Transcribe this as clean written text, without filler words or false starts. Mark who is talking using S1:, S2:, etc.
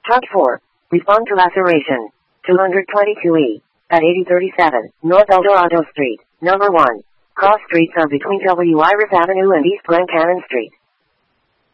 S1: Tug 4. Respond to laceration. 222E. At 8037, North Eldorado Street, number 1. Cross streets are between W. Iris Avenue and East Glen Cannon Street.